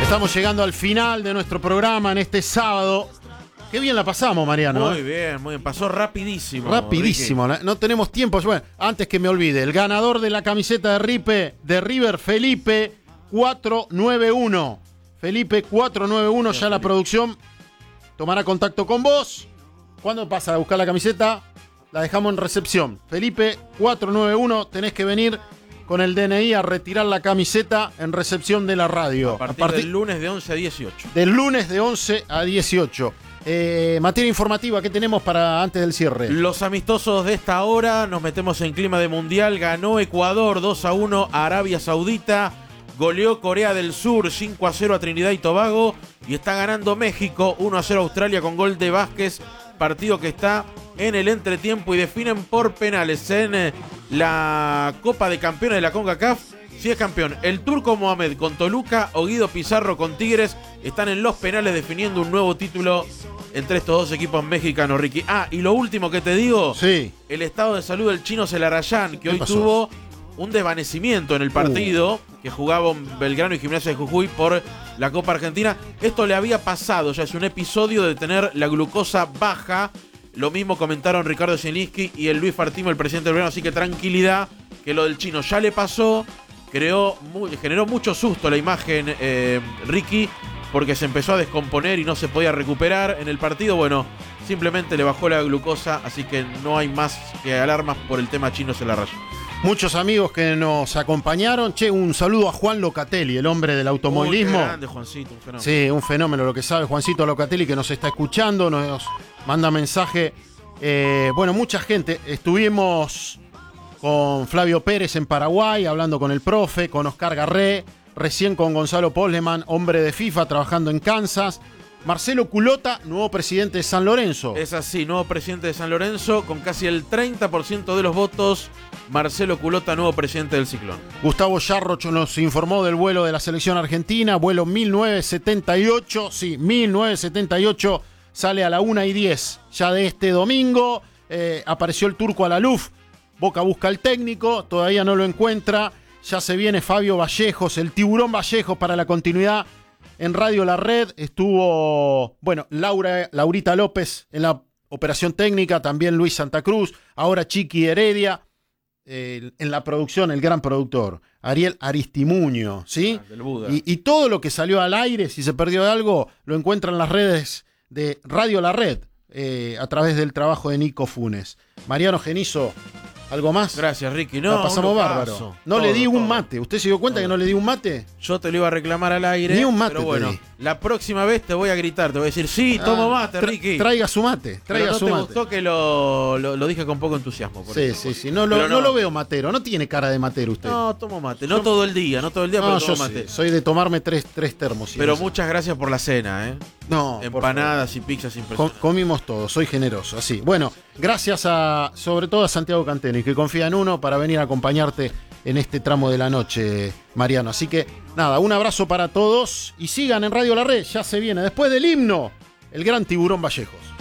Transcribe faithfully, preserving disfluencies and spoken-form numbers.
Estamos llegando al final de nuestro programa en este sábado. Qué bien la pasamos, Mariano. Muy bien, muy bien. Pasó rapidísimo. Rapidísimo. Ricky. No tenemos tiempo. Bueno, antes que me olvide, el ganador de la camiseta de, Ripe, de River, Felipe cuatro nueve uno. Felipe cuatro nueve uno, ya la producción tomará contacto con vos. ¿Cuándo pasa a buscar la camiseta? La dejamos en recepción. Felipe cuatro nueve uno, tenés que venir con el D N I a retirar la camiseta en recepción de la radio. A partir, a partir del lunes de once a dieciocho. Del lunes de once a dieciocho. Eh, materia informativa, ¿qué tenemos para antes del cierre? Los amistosos de esta hora, nos metemos en clima de mundial. Ganó Ecuador dos a uno a Arabia Saudita. Goleó Corea del Sur cinco a cero a Trinidad y Tobago. Y está ganando México uno a cero a Australia con gol de Vázquez. Partido que está en el entretiempo y definen por penales en la Copa de Campeones de la CONCACAF. Si es campeón el Turco Mohamed con Toluca o Guido Pizarro con Tigres, están en los penales definiendo un nuevo título entre estos dos equipos mexicanos, Ricky. Ah, y lo último que te digo, sí. El estado de salud del Chino Celarayán, que hoy pasó? tuvo un desvanecimiento en el partido uh. que jugaba Belgrano y Gimnasia de Jujuy por la Copa Argentina. Esto le había pasado, ya es un episodio de tener la glucosa baja. Lo mismo comentaron Ricardo Zielinski y el Luis Fartimo, el presidente del Belgrano, así que tranquilidad, que lo del Chino ya le pasó. Creó, generó mucho susto la imagen, eh, Ricky, porque se empezó a descomponer y no se podía recuperar en el partido. Bueno, simplemente le bajó la glucosa, así que no hay más que alarmas por el tema Chino Celarayán. Muchos amigos que nos acompañaron. Che, un saludo a Juan Locatelli, el hombre del automovilismo. Uy, qué grande, Juancito, un fenómeno. Sí, un fenómeno lo que sabe Juancito Locatelli, que nos está escuchando, nos manda mensaje. Eh, bueno, mucha gente. Estuvimos con Flavio Pérez en Paraguay, hablando con el profe, con Oscar Garré, recién con Gonzalo Posleman, hombre de FIFA, trabajando en Kansas. Marcelo Culota, nuevo presidente de San Lorenzo. Es así, nuevo presidente de San Lorenzo, con casi el treinta por ciento de los votos. Marcelo Culota, nuevo presidente del Ciclón. Gustavo Yarroch nos informó del vuelo de la selección argentina, vuelo mil novecientos setenta y ocho, sí, mil novecientos setenta y ocho, sale a la una y diez ya de este domingo. Eh, apareció el turco Alaluf, Boca busca al técnico, todavía no lo encuentra. Ya se viene Fabio Vallejos, el tiburón Vallejos para la continuidad. En Radio La Red estuvo, bueno, Laura, Laurita López en la operación técnica, también Luis Santa Cruz, ahora Chiqui Heredia, eh, en la producción, el gran productor, Ariel Aristimuño, ¿sí? Ah, del Buda. Y, y todo lo que salió al aire, si se perdió de algo, lo encuentra en las redes de Radio La Red, eh, a través del trabajo de Nico Funes. Mariano Genizo, ¿algo más? Gracias, Ricky. No, la pasamos bárbaro. Paso. No todo, le di un todo. mate. ¿Usted se dio cuenta todo. que no le di un mate? Yo te lo iba a reclamar al aire. Ni un mate. Pero bueno, te di. La próxima vez te voy a gritar. Te voy a decir, sí, tomo mate, tra- Ricky. Traiga su mate. Traiga pero no su te mate. gustó que lo, lo, lo dije con poco entusiasmo. Por sí, eso, sí, por sí. No lo, no. no no lo veo matero. No tiene cara de matero usted. No, tomo mate. No yo, todo el día. No todo el día, no, pero yo tomo mate. Sí, soy de tomarme tres, tres termos. Pero eso. muchas gracias por la cena, ¿eh? No. Empanadas y pizzas impresionantes. Com- comimos todo. Soy generoso. Así. Bueno, gracias a, sobre todo a Santiago Canteni, que confía en uno para venir a acompañarte en este tramo de la noche, Mariano. Así que, nada, un abrazo para todos y sigan en Radio La Red, ya se viene. Después del himno, el gran Tiburón Vallejos.